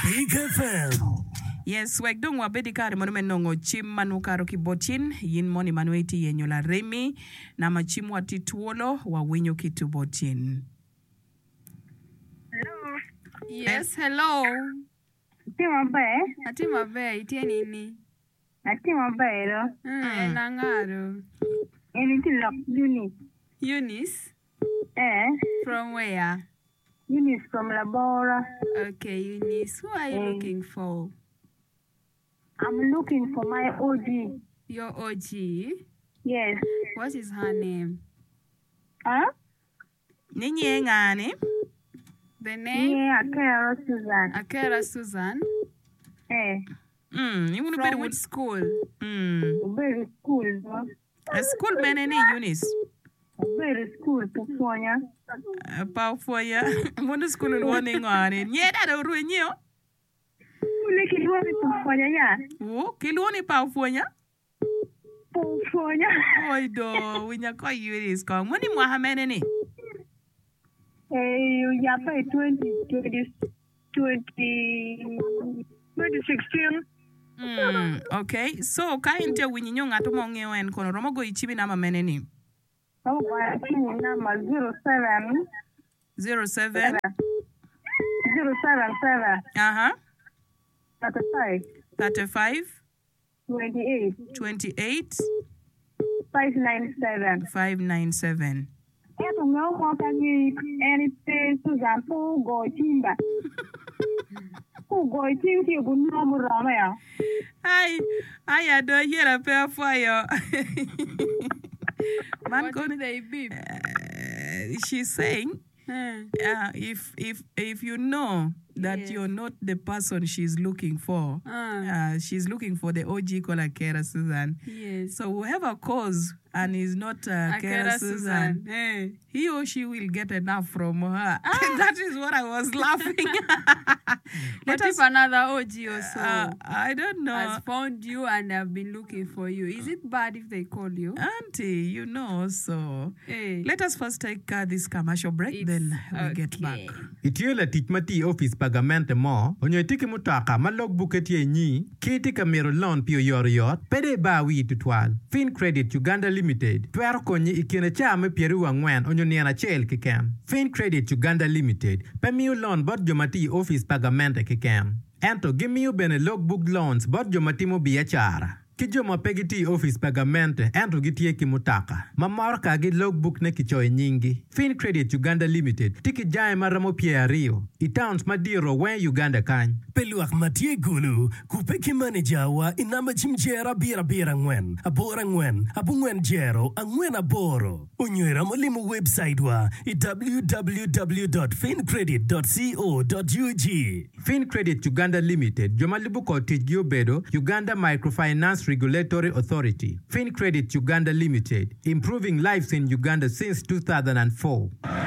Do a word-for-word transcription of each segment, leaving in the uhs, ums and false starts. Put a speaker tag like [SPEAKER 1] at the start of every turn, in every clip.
[SPEAKER 1] Big F M.
[SPEAKER 2] Yes, wek dong wabedi kare mono menongo chim manu karo kibotin, yin moni manueti yenyola remi, na machimu atituolo wa winyo kitu botin.
[SPEAKER 3] Hello.
[SPEAKER 4] Yes, hello.
[SPEAKER 3] Ati mabe?
[SPEAKER 4] Ati mabe, itie nini?
[SPEAKER 3] Ati mabe lo.
[SPEAKER 4] Hmm, nangaro.
[SPEAKER 3] Eni ti lock Eunice.
[SPEAKER 4] Eunice?
[SPEAKER 3] Eh?
[SPEAKER 4] From where?
[SPEAKER 3] Eunice from Labora.
[SPEAKER 4] Okay, Eunice, who are you
[SPEAKER 3] Mm.
[SPEAKER 4] looking for?
[SPEAKER 3] I'm looking for my O G.
[SPEAKER 4] Your O G?
[SPEAKER 3] Yes.
[SPEAKER 4] What is her name?
[SPEAKER 3] Huh?
[SPEAKER 2] Ninyi ngani?
[SPEAKER 4] The name?
[SPEAKER 3] Yeah, Akera Susan.
[SPEAKER 4] Akera Susan.
[SPEAKER 3] Eh.
[SPEAKER 2] Mm, you want to
[SPEAKER 4] From
[SPEAKER 2] be
[SPEAKER 4] which school?
[SPEAKER 2] Mm.
[SPEAKER 3] Very school, no?
[SPEAKER 2] A school menene Eunice.
[SPEAKER 3] Very school, Pufonya.
[SPEAKER 2] Pa for ya. Mono school woni ngani. Nyeda do ruenyo.
[SPEAKER 3] Ule kilwani Pufonya ya?
[SPEAKER 2] Wo, kilwoni pa for ya.
[SPEAKER 3] Pufonya.
[SPEAKER 2] Oi do, winya ko Eunice ko. Moni mwa hamenene.
[SPEAKER 3] Eh, ya pa twenty, twenty, twenty, twenty sixteen.
[SPEAKER 2] Mm, okay. So ka inte winyinyo ngato mo ngeo en kono romo go ichibi na mamenene.
[SPEAKER 3] Oh, my number zero seven.
[SPEAKER 2] zero seven.
[SPEAKER 3] Zero seven seven.
[SPEAKER 2] Uh-huh.
[SPEAKER 3] Thirty five.
[SPEAKER 2] thirty-five.
[SPEAKER 3] Twenty eight.
[SPEAKER 2] twenty-eight.
[SPEAKER 3] Five nine seven.
[SPEAKER 2] five nine seven.
[SPEAKER 3] Eto ngao mwaka ni anything Susan po go timba. Po go timki gunno murama ya.
[SPEAKER 2] Hi, I adore here a pair for you. Man,
[SPEAKER 4] What
[SPEAKER 2] go-
[SPEAKER 4] did they beep?
[SPEAKER 2] uh, she's saying,
[SPEAKER 4] Hmm.
[SPEAKER 2] uh, if if if you know that
[SPEAKER 4] Yes.
[SPEAKER 2] you're not the person she's looking for,
[SPEAKER 4] Ah.
[SPEAKER 2] uh, she's looking for the O G called Akera Susan.
[SPEAKER 4] Yes.
[SPEAKER 2] So whoever calls and is not uh, Akera
[SPEAKER 4] Akera
[SPEAKER 2] Susan,
[SPEAKER 4] Susan. Eh.
[SPEAKER 2] he or she will get enough from her. That is what I was laughing. Let
[SPEAKER 4] What
[SPEAKER 2] us.
[SPEAKER 4] if another O G also
[SPEAKER 2] Uh, I don't know.
[SPEAKER 4] has found you and have been looking for you? Is it bad if they call you?
[SPEAKER 2] Auntie, you know, so
[SPEAKER 4] Hey.
[SPEAKER 2] let us first take uh, this commercial break,
[SPEAKER 4] It's
[SPEAKER 2] then we get
[SPEAKER 4] okay.
[SPEAKER 2] back.
[SPEAKER 5] Itiela tich mati office pagamente mo, onyo tiki mutaka ma logbook etie nyi, kiti ka miro loan pio yor yot, pede ba wi tutwal. Fin Credit Uganda Limited, twero konyi ikene chame pieru wangwen onyo niana chel kikem. Fin Credit Uganda Limited, pe miu loan bot jomati office pagamente kikem. Ento gimiu bene logbook loans bot jomati mo biachara. Kijoma pegiti office pagamente ento gitie kimutaka. Mamor ka gi logbook ne kichoy nyingi. Fin Credit Uganda Limited tiki jae maramo pierio. I-towns madiro wen Uganda kany.
[SPEAKER 1] Peluak matie gulu, kupeki manager wa inama chimjera bira bira ngwen, abora ngwen, abu ngwen jero, angwen aboro. Unywera molimu website wa i w w w dot fin credit dot co dot u g.
[SPEAKER 5] Fin Credit Uganda Limited, Jomalibu Cottage Giobedo, Uganda Microfinance Regulatory Authority. Fin Credit Uganda Limited, improving lives in Uganda since two thousand four.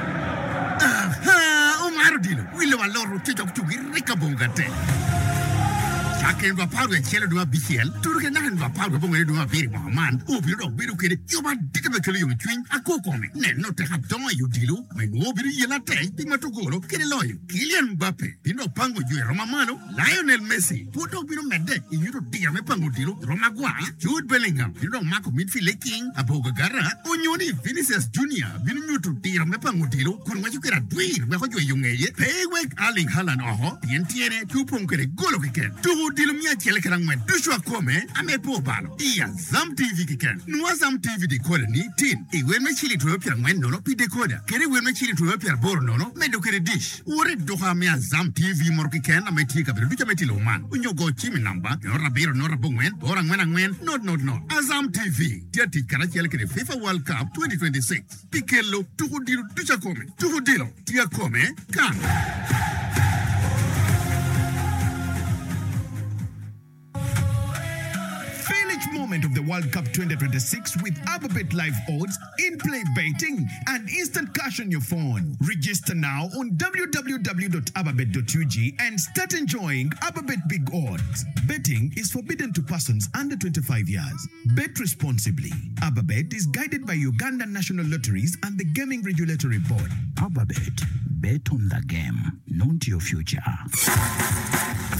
[SPEAKER 6] Aha, Omar Dino, wile wa loro tijo kuchugi rika bonga te. Chake ndwa paru ya chele dwa B C L, turuke nahe ndwa paru bonga ndwa biri Mohamed, ubi ndo biru kere, yoba dika mekele yung chwing, ako kome, ne no te haptonga yu dilu, mengo biru yela te, pima togolo, kere loyo, Kylian Mbappe, pino pango yu Roma Mano, Lionel Messi, puto biru mede, inyuto diya me pango dilu, Roma Gwa, Jude Bellingham, pino mako midfield king, aboga gara, onyoni Vinicius Junior, binu nyuto diya me pango dilu, kun wachu kera dwir, wako jwe yungeye, peywek Erling Haaland oho, tientiene, tupong kere golo kiken, tuhu dilu mia chele kera ngwen, tushwa kome, ame po balo, iya Zam T V kiken, nuwa Zam T V decoder ni, tin, iwen me chili tuwe pia ngwen nono pi decoder, kere wen me chili tuwe pia boro nono, medo kere dish, ure doha mea Zam T V moro kiken, ame tika biru ducha me tilo man, unyo go chimi namba, nora biro nora bongwen, bora ngwen ngwen, not not not, Azam T V, tia tikara chele kere FIFA World Cup twenty twenty-six, pikelo, tuhu dilu ducha kome, tuhu dilo, tia kome, kan.
[SPEAKER 7] Feel each moment of the World Cup twenty twenty-six with Ababet Live Odds, in-play betting, and instant cash on your phone. Register now on w w w dot ababet dot u g and start enjoying Ababet Big Odds. Betting is forbidden to persons under twenty-five years. Bet responsibly. Ababet is guided by Uganda National Lotteries and the Gaming Regulatory Board.
[SPEAKER 8] Ababet, bet on the game, not your future.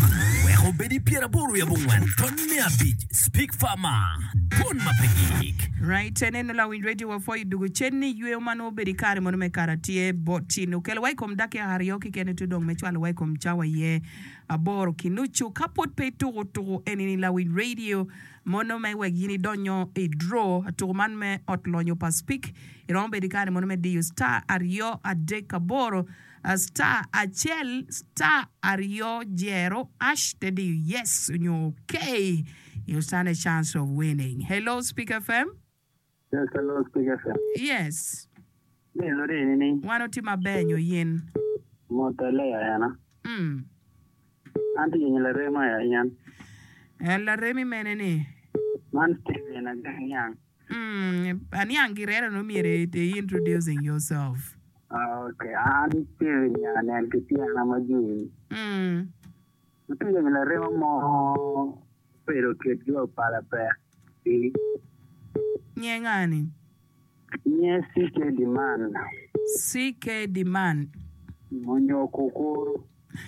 [SPEAKER 1] piera boro ya bongwan. Tonne abich. Speak Farmer. Bon mapegik.
[SPEAKER 2] Right, eneno la Wind Radio wa foi dugu chenni yue umano berikare mono me karatie botino. Kele waikom dake harioki kene tudong mechwalo waikom chawa ye aboro kinuchu kapot pe tugo tugo enini la Wind Radio mono me wegini donyo e draw tuguman me otlonyo pa speak. Iron berikare mono me diyo star ario ade kaboro a star achel star ario jero ash te diyo yes unyo okay. You stand a chance of winning. Hello, Speak F M.
[SPEAKER 8] Yes, hello, Speak F M.
[SPEAKER 2] Yes.
[SPEAKER 8] Yes, sorry, nini.
[SPEAKER 2] Wano tima benyo yin.
[SPEAKER 8] Motele ya yana.
[SPEAKER 2] Hmm.
[SPEAKER 8] Anti yenye la rema ya yan.
[SPEAKER 2] La remi menene.
[SPEAKER 8] Man Steve na ganyang.
[SPEAKER 2] Hmm. Ani angirera no mire te introducing yourself.
[SPEAKER 8] Ah, okay. Anti Steve ya na kitia na majui.
[SPEAKER 2] Hmm.
[SPEAKER 8] Anti yenye la rema mo pero que yo para per. Sí.
[SPEAKER 2] Nyengani.
[SPEAKER 8] Nye C K demand.
[SPEAKER 2] C K demand.
[SPEAKER 8] Monyo kukuru.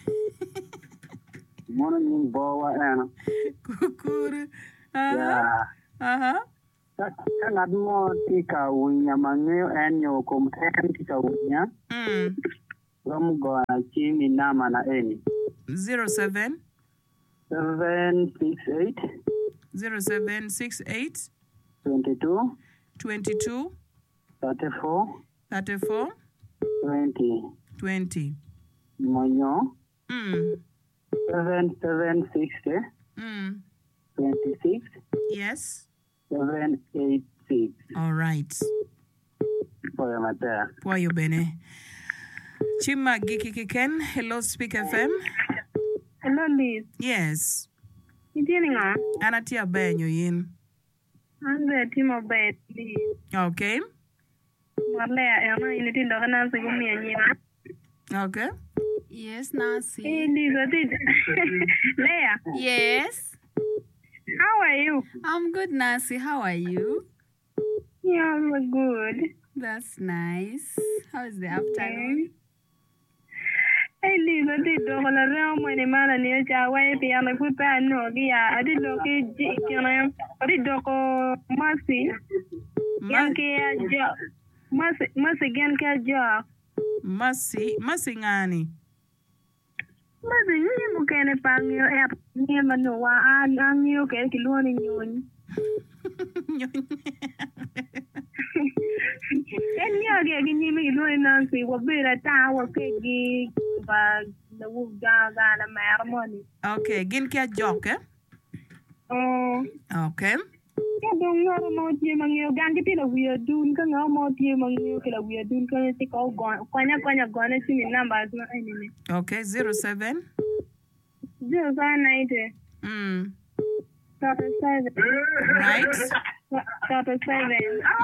[SPEAKER 8] Mono nying bawa ena.
[SPEAKER 2] Kukuru.
[SPEAKER 8] Yeah.
[SPEAKER 2] Uh-huh.
[SPEAKER 8] Kanad mo tika winya mangyo enyo kumten tika winya.
[SPEAKER 2] Hmm.
[SPEAKER 8] Rom go na chimi nama na eni.
[SPEAKER 2] Zero seven.
[SPEAKER 8] Seven six eight.
[SPEAKER 2] Zero seven six eight.
[SPEAKER 8] Twenty two.
[SPEAKER 2] Twenty two.
[SPEAKER 8] Thirty four.
[SPEAKER 2] Thirty four.
[SPEAKER 8] Twenty.
[SPEAKER 2] Twenty.
[SPEAKER 8] Monyo.
[SPEAKER 2] Hmm.
[SPEAKER 8] Seven seven sixty.
[SPEAKER 2] Hmm.
[SPEAKER 8] Twenty six.
[SPEAKER 2] Yes.
[SPEAKER 8] Seven eight six.
[SPEAKER 2] All right.
[SPEAKER 8] For your matter.
[SPEAKER 2] Poyo bene. Chima Giki Kiken. Hello, Speak F M.
[SPEAKER 3] Hello, Liz.
[SPEAKER 2] Yes.
[SPEAKER 3] Itieni nga?
[SPEAKER 2] Anatia benyo yin.
[SPEAKER 3] Anze timo bet, Liz.
[SPEAKER 2] Okay.
[SPEAKER 3] Marlea, ena initi ndoka nansi kumia nyima.
[SPEAKER 2] Okay.
[SPEAKER 4] Yes, Nancy.
[SPEAKER 3] Hey, Liz, what did? Leah,
[SPEAKER 4] Yes.
[SPEAKER 3] how are you?
[SPEAKER 4] I'm good, Nancy. How are you?
[SPEAKER 3] Yeah, I'm good.
[SPEAKER 4] That's nice. How is the afternoon?
[SPEAKER 3] Hey, Liz, what did ndoka la reo mwene mana niyo cha wae pia na kupa no kia. Adi ndoki jikina. Adi ndoko masi. Yanki ya jo. Masi, masi genki ya jo.
[SPEAKER 2] Masi, masi ngani.
[SPEAKER 3] Masi yunyi mukene pangyo ya nye manu wa angyo ke kiluani nyoni. En ya ke kinyi mi kiluani nansi wabira ta wakegi ba na wuga ga na marmoni.
[SPEAKER 2] Okay, gin kia jok eh?
[SPEAKER 3] Oh.
[SPEAKER 2] Okay.
[SPEAKER 3] Ya dong ngoro mo tie mangyo gangi pila wiya dun ka ngoro mo tie mangyo kila wiya dun ka ti ko gon kwanya kwanya gone sini numbers na ai ni.
[SPEAKER 2] Okay, zero seven.
[SPEAKER 3] Zero seven ninety.
[SPEAKER 2] Mm.
[SPEAKER 3] thirty-seven.
[SPEAKER 2] Right.
[SPEAKER 3] thirty-seven.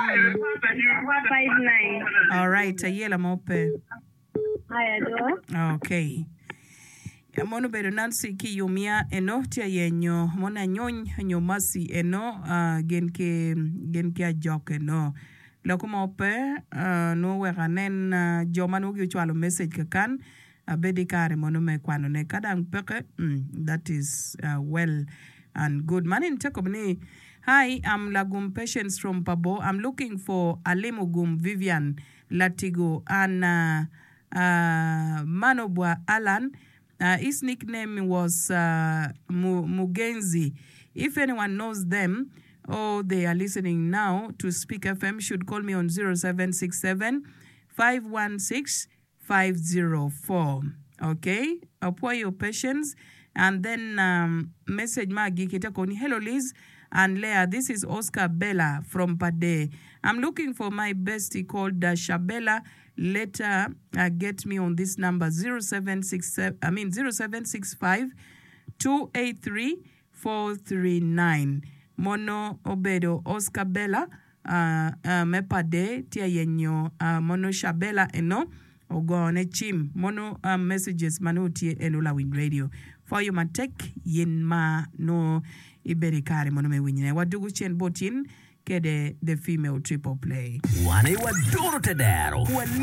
[SPEAKER 3] five nine.
[SPEAKER 2] All right, ayela mope.
[SPEAKER 3] Haya do.
[SPEAKER 2] Okay. Ya mono bedo Nancy ki yumia eno tia yenyo mona nyony nyo masi eno uh, gen ke gen ke ajok eno la kuma ope uh, no weranen uh, joma no gi chwalo message kakan uh, bedi kare mono me kwano ne kadang peke mm, that is uh, well and good man in tekobni. Hi, I'm Lagum Patience from Pabo. I'm looking for Alimugum Vivian Latigo and uh, uh, Manobwa Alan. Uh, his nickname was uh, Mugenzi. If anyone knows them or they are listening now to Speak F M, should call me on zero seven six seven, five one six, five zero four. Okay? Apply your patience. And then um, message Maggie Kitakoni. Hello, Liz and Leah. This is Oscar Bella from Pade. I'm looking for my bestie called uh, Shabella. Later, uh, get me on this number zero seven six seven. I mean zero seven six five, two eight three, four three nine. Mono obedo Oscar Bella. Uh, uh, mepade tia yenyo uh, mono Shabella eno ogone chim mono uh, messages manutie enula Wind Radio. For you matek yen ma no iberikare mono me winyine wadugu chen botin kede the female triple play.
[SPEAKER 1] Wane wadoro tedero.